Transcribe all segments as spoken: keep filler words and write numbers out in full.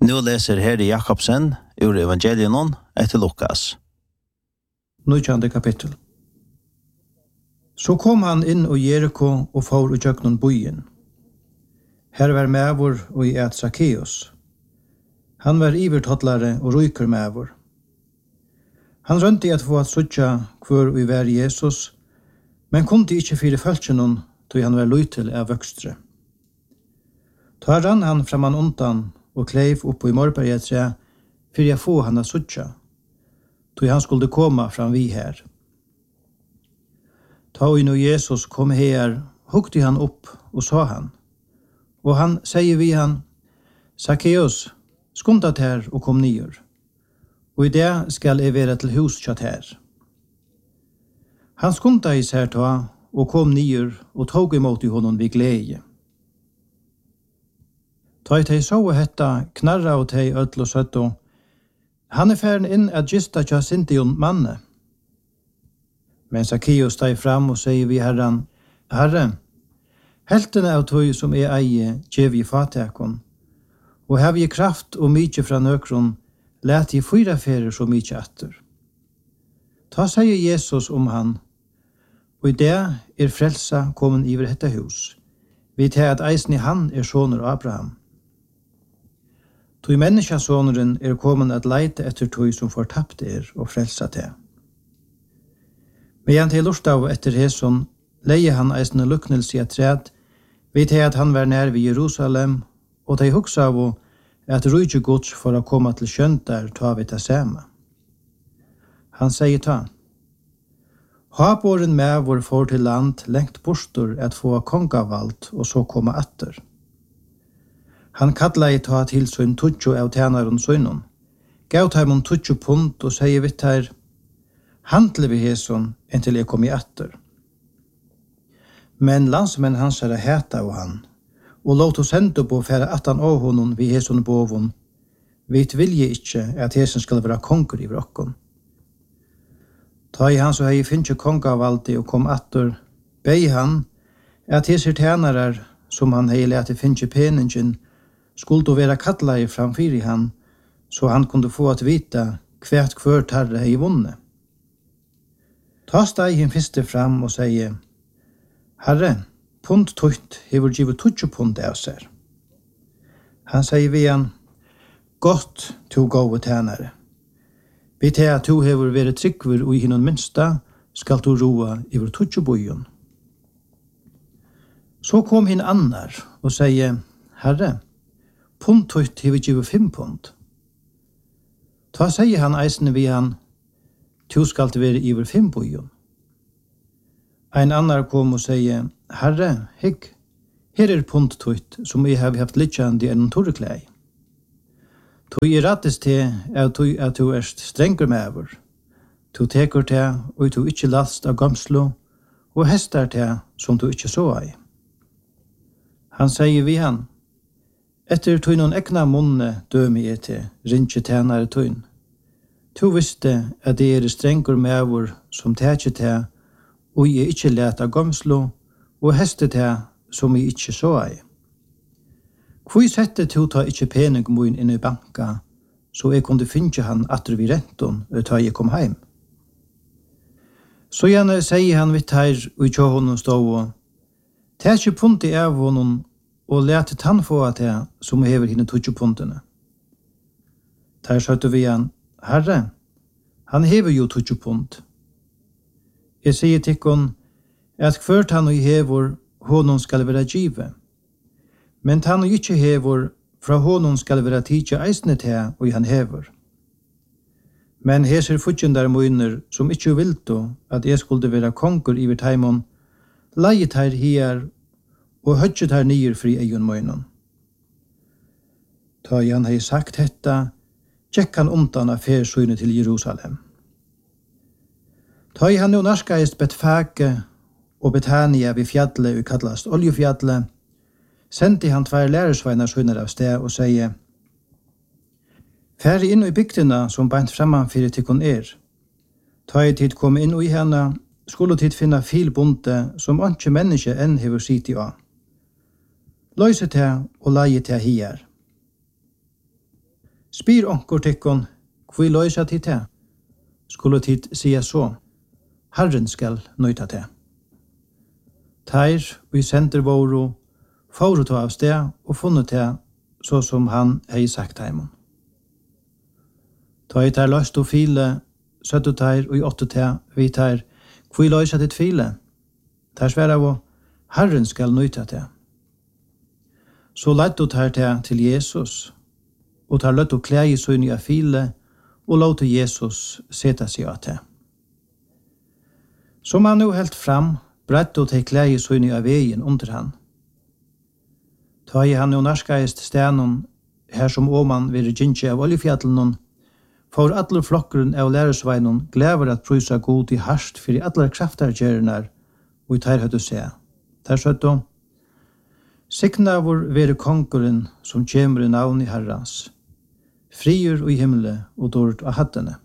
Nu läser Herre Jakobsen ur Evangelion etter Lukas. Nujande kapittel. Så kom han inn og Jericho og for og gjøknon bojen. Her var mævor og i et Zacchaeus. Han var ivertottlare og ryker mævor. Han rønte at få at suttja hvor vi var Jesus, men kunde ikkje fyre følgenon, tog han var lytel av vøkstre. Ta rann han framan undan og kleiv opp i morberget tre, for jeg få han at suttja, tog han skulle komma fram vi her. Ta og nu Jesus kom her, hukte han opp og sa han, og han sier vi han, Zacchaeus, skundat her og kom nyer, og i det skal jeg være til hus kjatt her. Han skundet i sær ta, og kom nyer, og tog imot i honom vid glede. Ta i teg så hetta, knarra og teg ødel og søtt, og han er færen inn at gista kja sintion manne. Men Zacchaeus steg fram og sier vi herran, Herre, heltene av tog som er eie, gjev i fatekon, og hev i kraft og mykje fra nøkron, let i fyra ferer så mykje atter. Ta sier Jesus om han, og i det er frelsa kommen iver dette hus. Vi tar at eisen i han er soner Abraham. Tog menneskesoneren er kommen at leite etter tog som fortapt er og frelsa til. Men til lortav etter Heson leie han eisen og luknelse i et træd, vi tar at han var nær ved Jerusalem, og de hugsa av at rujtje gods for å komme til skjøntar ta vi ta sema. Han sier ta, Habåren med vår for til land lengt bostor at få kongavalt og så komme atter. Han kalla i ta til sin tutjo av tænaren søgnon, gav ta imon tutjo punt og sier vitt her, handle vi heson inntil jeg kom i atter. Men landsmenn hans er heta av han, og låt oss hente på fære attan av honom vi heson bovon, vi vilje ikkje at hesen skal være konger i vrokkon. Ta i han så hei finnje kongavaldi og kom atter, bei han at heser tænarar som han hei lete finnje peningen skulle være kattlai framfyr i han, så han kunde få at vita kvært kvør tarre hei vunne. Ta steg hin fyrste fram og sier, Herre, punt tutt hever givet tutsi punt av seg. Han sier vi han, Godt to gode tænare. Vi tar at du hever vært tryggver og i hinnom minsta, skal du roa iver tutsi bojon. Så kom hin annar og sier, Herre, punt tutt hever givet fem punt. Ta sier han eisne vi han, du skal det være iver fem bojon. Ein annar kom og sier, Herre, hikk, her er punt tutt som jeg har haft litjandi enn torreklei. Tu er rattes til av tu at du erst strenger med over. Tu teker til og tu ikkje last av gamslo og hestar til som du ikkje så ei. Han sier vi han, etter tu noen ekna munne dømi er til rinje tænare tuin. Tu visste at det er strenger med over som teker til og jeg ikkje let av gamslo og hestar til som jeg ikkje så ei. Hvor sette to ta ikkje pening moin inn i banka, så jeg kunne finne han atter vi renton og ta jeg kom heim. Så gjerne sier han vitt her og tjå honom stå og ta ikkje punti av honom og lete tann få at jeg som hever henne tutsi puntene. Der søtte vi han, Herre, han hever jo tutsi punt. Jeg sier tikkon at hvert han og hever honom skal være givet. Men han og ikkje hever, fra honom skal være tidsi eisne til og han hever. Men heser futjendar moiner som ikkje vilto at jeg skulle være konger iver taimon, leiet her her og hødget her nyer fri eion moinon. Ta han hei sagt hetta, tjekk han omtan av fersynet til Jerusalem. Ta han no narskaist Betfage og Betania vid fjallet og kallast Oljefjallet, sendte han tvær lærersveinar sønner av sted og sier, Færi inn i bygdina som beint framman fyrir tikkun er. Ta i tid kom inn i henne, skulle tid finna filbonte som ikke menneske enn hever sitt i av. Løyse til og leie til hier. Spyr onkur tikkun, hvor løysa tid til? Skulle tid sia så, Herren skal nøyta til. Teir vi sender våru, fåru to av sted og funnet til, så som han hei sagt heimon. Ta i teir løst og file, søttu teir og i åttu til, vi teir, hvor løysa tid file? Teir sværa vå, Herren skal nøyta til. Så lett du teir til til Jesus, og tar løtt og klei i søgn i file, og låt Jesus seta seg av til. Som han nu helt fram, brett og til klei i søgn i veien under han. Ta i han jo narskaist stenon, her som åman vid Virginia av oljefjallen, for alle flokkeren av lærersveinen glever at prysa god i harst for i alle kraftargjernar, og i teir høyde se. Der søtto, sikna vår vere konkurren som kjemur i navn i Herrans, friur og i himmele og dård av hattene.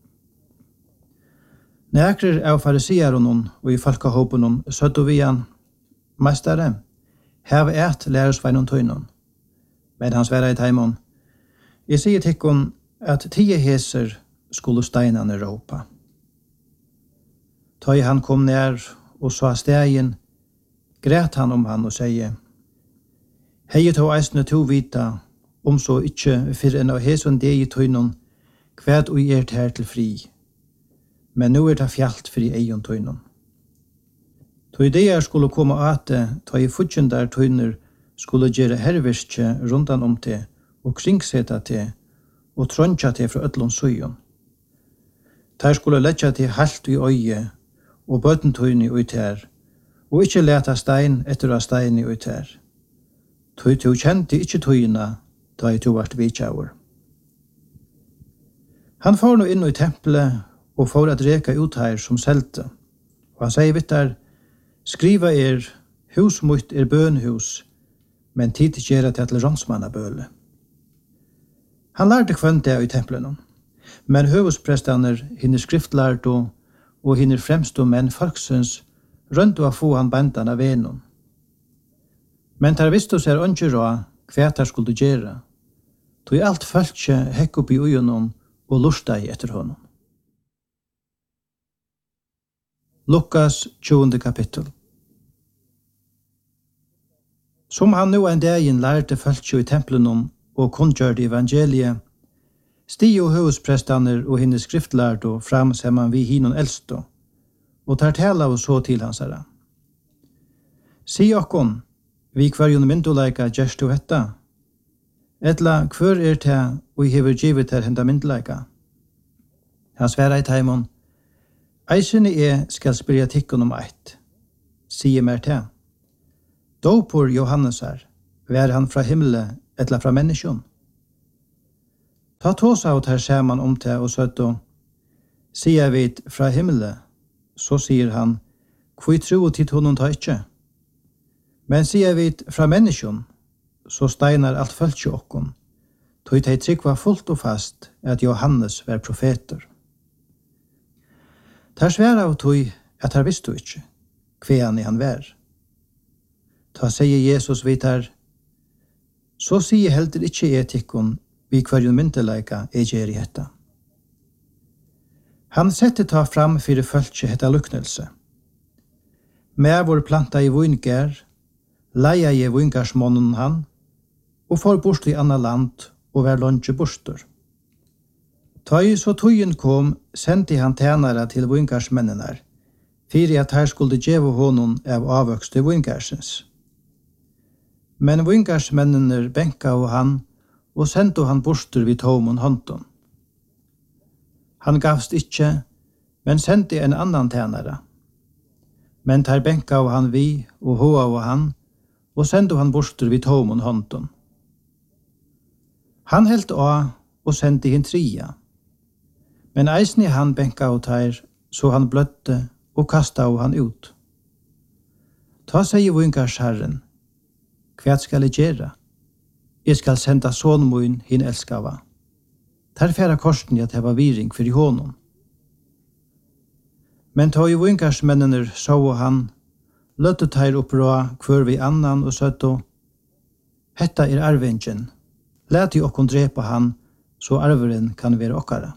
Nekrer av fariseeronon og i folkahåpenon søtto vi han, Mestare, hev et lærersveinon tøynon, men han sværa i teimon, jeg sier tikkun at tio heser skulle steinane råpa. Ta i han kom nær og sa stegen, græt han om han og sier, hei to eisne to vita, om så ikkje fyrir enn av heson deg i tøynon, kvæd og ert her til fri, men nu er det fjalt fri eion tøynon. To ideer skulle komme ate, ta i futjendar tøyner skulle gjøre herverskje rundan om til, og kringseta til, og tronja til fra öllum søyon. Der skulle letja til halt i øye, og bøtten tøyni ut her, og ikkje leta stein etter av stein ut her. Tøy to kjente ikkje tøyina, da i to vart vidtjaur. Han får nå inn i tempelet, og får at reka ut her som selte, og han sier vittar, skriva er, hus mot er bønhus, men tid gjerra til til rånsmannabøle. Han lærte kvann det i templenen, men høvusprestaner, hinner skriftlærte og hinner fremstå menn folksens, rønt å få han bandan av venon. Men tar visst oss er ønsker å hva tar skulle gjøre, tog alt folkje hekk opp i ugenom og lusta i etter honom. Lukas tjuende kapittel. Som han nu en dagen lærte folkje i templenom og kunngjørte evangeliet, stig og høvusprestaner og hinne skriftlærte fram saman vi hinon eldste, og tar tala og så til hans herre. Si okkon, vi kvarjon myndoleika gjerst du hetta, etla hver er te og hever givet her henda myndoleika. Han sværa i taimon, eisene e skal spyrja tikkun om eit, sier mer te. Dopor Johannesar, vær han fra himmelen, etla fra menneskjon. Ta tås av her saman om te og søtto, sier vi fra himmelen, så sier han, hvor tro tid honom ta ikkje. Men sier vi fra menneskjon, så steinar alt følge okkon, tog teg trykva fullt og fast at Johannes var profeter. Tar sværa av tog at her visste ikkje, hvean i han var. Ta sier Jesus vitar, så sier heldur ikkje etikkon vi kvarjon myndeleika er gjer i hetta. Han sette ta fram fyrir følge hetta luknelse. Med vår planta i vingær, leia i vingarsmånen han, og får bort i anna land og vær longe bostur. Ta i så tøyen kom, sendte han tænare til vingarsmennenar, fyrir at her skulle djeve honom av avvøkste vingarsens. Men vingarsmennenar benka og han, og sendte han bostur vid tomon hånden. Han gavst ikkje, men sendte en annan tænare. Men tar benka og han vi, og hoa og han, og sendte han bostur vid tomon hånden. Han helt av, og sendte hin tria. Men eisen i han benka og tar, så han bløtte, og kasta av han ut. Ta seg i vingars herren, hva skal jeg gjøre? Jeg skal senda son min hin elskava. Tar færa korsen at heva viring for i honom. Men ta i vingarsmennener så han, løtte tar opprå hver vi annan og søtto, hetta er arvingen, let i okkon drepa han, så arveren kan være okkara.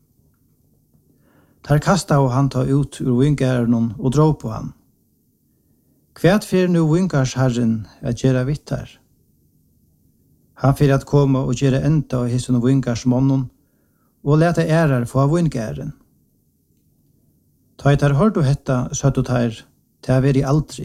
Tar kasta og han ta ut ur vingæren og drå på han. Kvært fyrir nu vingars herren at gjera vittar. Han fyrir at koma og gjera enda av hisson vingars månen og leta ærar få av vingæren. Ta i tar hård og hetta søtt og tar til å være aldri.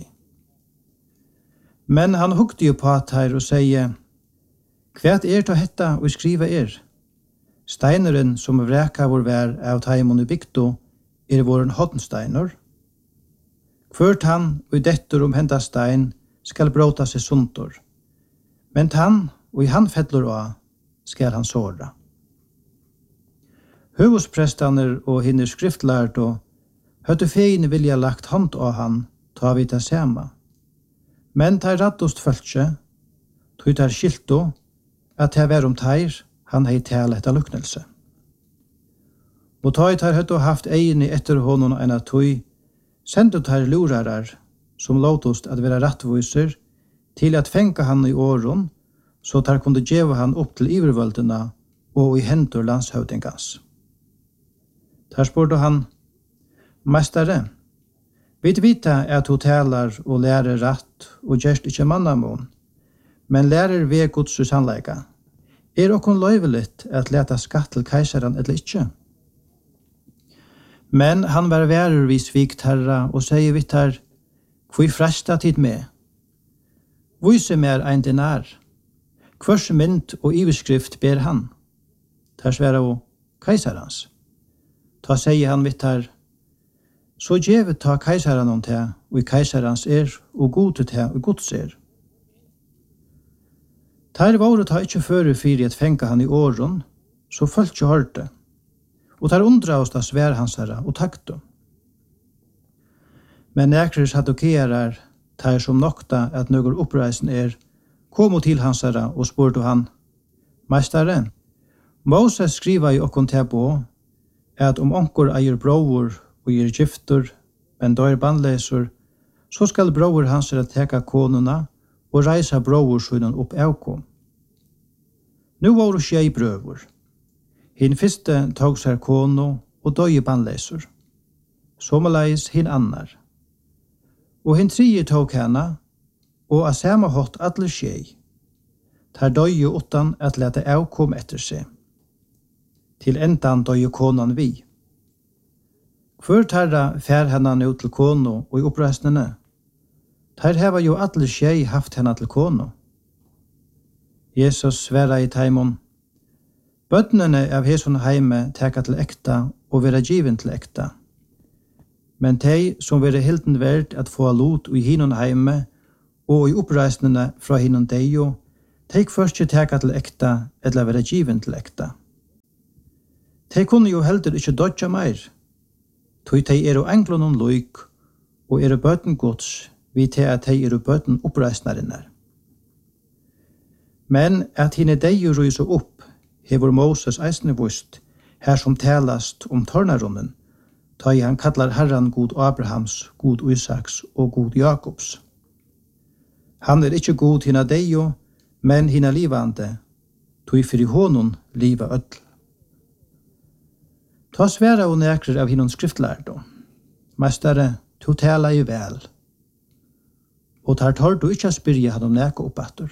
Men han hukte jo på at her og sier, kvært er til hetta og skriva er. Steineren som vreka vår vær av taimon i bygdo er våren hoddensteiner. Kvørt han og i dettur om henda stein skal bråta seg suntor. Men han og i han fedlor av skal han såra. Høvosprestaner og hinner skriftlærd og høtte fein vilja lagt hånd av han ta vi ta sema. Men tar raddost følse, tog tar skilto at det var om teir han hei tale etter luknelse. Og tog tar høtte haft eini etter honom enn at tog sendu tar lurarar som låtost at være rattviser til at fenka han i åren så tar kunde djeva han opp til ivervøldena og i hendur landshøvdingas. Tar spurte han, Mestare, vi vita at du talar og lærer ratt og gjerst ikkje mannamon, men lærer ved Guds sannleika. Er okkon løyveligt at leta skatt til keisaren eller ikkje? Men han var værur vid svikt herra og sier vitt her, hvor fresta tid med? Vise mer ein dinar. Hvers mynd og iveskrift ber han? Der sværa og keisarans. Ta sier han vitt her, så djevet ta keisaren om det, og i keisarans er, og godet det, og gods er. Der var det ta ikkje føre fyri at fenka han i åren, så følt ikke hørte, og der undra oss da svær hans herra, og takto. Men nekres hadokerar, der som nokta at nøgur oppreisen er, kom til hans herra, og spurte han, Meistare, Moses skriva i okkon tebo, at om onkur eier bror, og er gifter, men da er bandleser, så skal bror hans herra teka konuna, og reisa bror sunnen opp avkom. Nu var det skjei brøver. Hinn fyrste tog seg kono og døye bandleser. Somaleis hinn annar. Og hinn tredje tog henne, og av samme hatt alle skjei. Der døye utan at lete avkom etter seg. Til endan døye konan vi. Før tarra fær henne nå til kono og i oppreisnene. Der heva jo alle skjei haft henne til kono. Jesus sværa i taimon. Bøtnene av heson heime teka til ekta og vera given til ekta. Men tei som vera hilden verd at få lot i hinon heime og i oppreisnene fra hinon deio, teik først ikke teka til ekta eller vera given til ekta. Tei kunne jo heldur ikkje dodja meir. Tui tei eru englonon loik og eru bøten gods, vi tei at tei eru bøten oppreisnarinnar. Men at hine deio rysa opp, hevur Moses eisne vust, her som talast om tornarunnen, ta i han kallar herran god Abrahams, god Isaks og god Jakobs. Han er ikkje god hina deio, men hina livande, tui fyrir honon liva öll. Ta sværa og nekrer av hinon skriftlærdo. Mestare, tu tala i vel. Og tar tar du ikkje spyrja han om neka oppattur.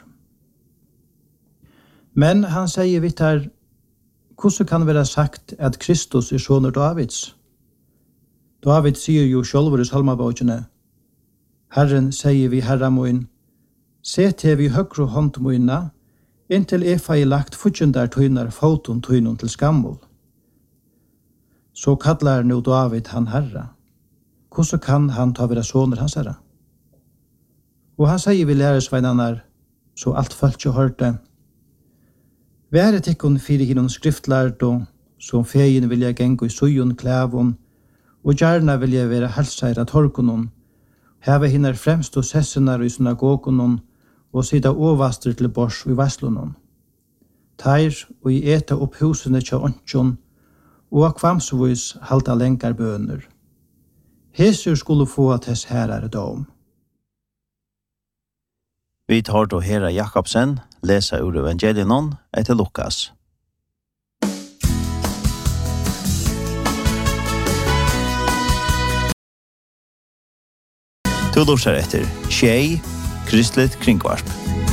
Men han sier vitt her, hvordan kan være sagt at Kristus er soner Davids? David sier jo sjølver i salmabåkene, Herren sier vi herra moin, se til vi høgru hånd moina, inntil efa i lagt futjendar tøynar foton tøynon til skammol. Så kallar nu David han herra. Hvordan kan han ta være soner hans herra? Og han sier vi læresveinarnar, så alt følt jo hørte, Være tikkun fyrir hinon skriftlærdo, som fegin vilja gengu i sujon klævun, og gjerna vilja vera halsæra torkunon, heve hinnar fremst og sessenar i synagogunon, og sida ovastur til bors i vaslunon. Teir og i eta opp husene tja ontjon, og av kvamsvis halda lengar bøner. Hesur skulle få tess herare dom. Vi tar då Hera Jakobsen, läsa ur evangelien etter Lukas. Du lurer etter Tjei, Kristelig Kringvarp.